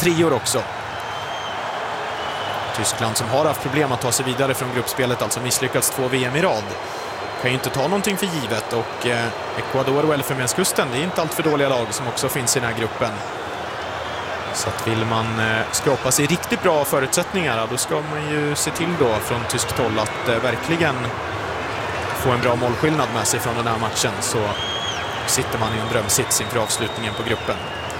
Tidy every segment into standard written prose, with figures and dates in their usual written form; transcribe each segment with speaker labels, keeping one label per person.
Speaker 1: treor också. Tyskland som har haft problem att ta sig vidare från gruppspelet, alltså misslyckats 2 VM i rad, kan ju inte ta någonting för givet. Och Ecuador och Elfenbenskusten, det är inte allt för dåliga lag som också finns i den här gruppen. Så att vill man skapa sig riktigt bra förutsättningar, då ska man ju se till då från tyskt håll att verkligen få en bra målskillnad med sig från den här matchen, så sitter man i en drömsits inför avslutningen på gruppen.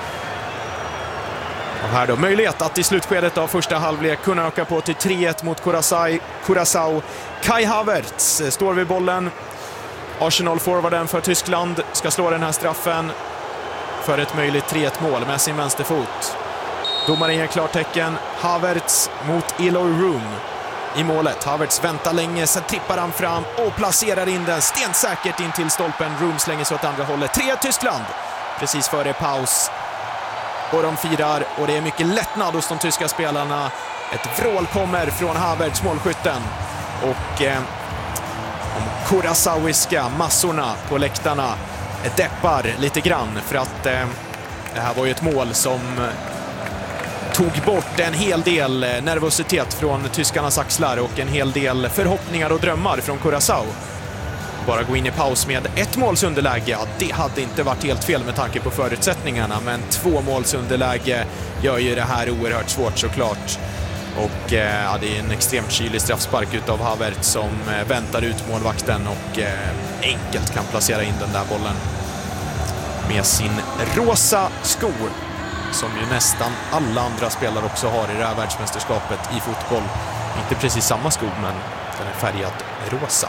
Speaker 1: Och här då möjlighet att i slutskedet av första halvlek kunna öka på till 3-1 mot Curaçao. Kai Havertz står vid bollen. Arsenal-forwarden för Tyskland ska slå den här straffen för ett möjligt 3-1-mål med sin vänsterfot. Domaren ger klartecken. Havertz mot Eloy Room i målet. Havertz väntar länge, sen trippar han fram och placerar in den stensäkert in till stolpen. Room slänger sig åt andra hållet. 3-1 Tyskland precis före paus. Och de firar, och det är mycket lättnad hos de tyska spelarna. Ett vrål kommer från Havertz, målskytten. Och de Curaçaoiska massorna på läktarna deppar lite grann, för att det här var ju ett mål som tog bort en hel del nervositet från tyskarnas axlar och en hel del förhoppningar och drömmar från Curaçao. Bara gå in i paus med 1 målsunderläge, ja, det hade inte varit helt fel med tanke på förutsättningarna, men 2 målsunderläge gör ju det här oerhört svårt såklart. Och det är en extremt kylig straffspark utav Havertz som väntar ut målvakten och enkelt kan placera in den där bollen med sin rosa skor, som ju nästan alla andra spelare också har i det här världsmästerskapet i fotboll. Inte precis samma skor, men den är färgad rosa.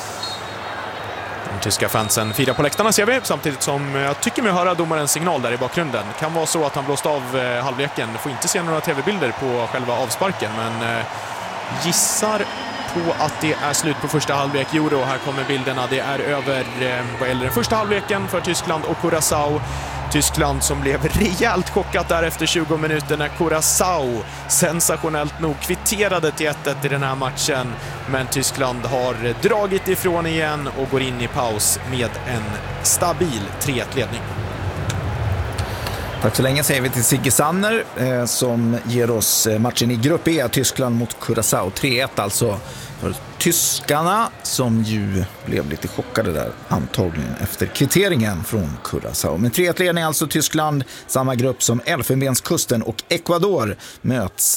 Speaker 1: De tyska fansen firar på läktarna, ser vi, samtidigt som jag tycker mig höra domarens signal där i bakgrunden. Det kan vara så att han blåst av halvleken. Får inte se några tv-bilder på själva avsparken, men gissar på att det är slut på första halvlek. Jo då, här kommer bilderna. Det är över vad gäller den första halvleken för Tyskland och Curaçao. Tyskland som blev rejält chockat där efter 20 minuter när Curaçao sensationellt nog kvitterade till 1-1 i den här matchen. Men Tyskland har dragit ifrån igen och går in i paus med en stabil 3-1-ledning.
Speaker 2: Tack så länge säger vi till Sigge Sanner som ger oss matchen i grupp E, Tyskland mot Curaçao. 3-1 alltså för tyskarna, som ju blev lite chockade där antagligen efter kvitteringen från Curaçao. Men 3-1-ledning alltså Tyskland, samma grupp som Elfenbenskusten och Ecuador möts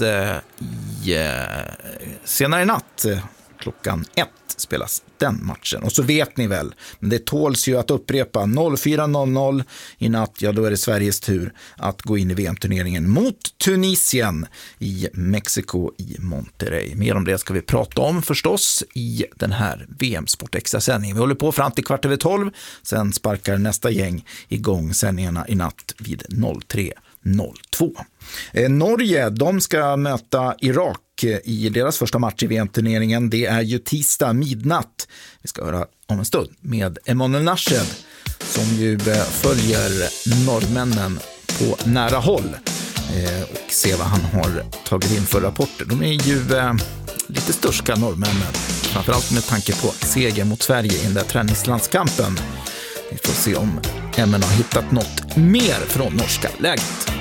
Speaker 2: senare i natt. Klockan 1 spelas den matchen. Och så vet ni väl, men det tåls ju att upprepa 04:00 i natt, ja då är det Sveriges tur att gå in i VM-turneringen mot Tunisien i Mexiko i Monterrey. Mer om det ska vi prata om förstås i den här VM-sportextra-sändningen. Vi håller på fram till 11:15, sen sparkar nästa gäng igång sändningarna i natt vid 03:02. Norge, de ska möta Irak i deras första match i VM-turneringen. Det är ju tisdag midnatt. Vi ska höra om en stund med Emanuel Nashed, som ju följer norrmännen på nära håll och se vad han har tagit in för rapporter. De är ju lite störska norrmännen, framförallt med tanke på seger mot Sverige i den där träningslandskampen. Vi får se om Emmen har hittat något mer från norska läget.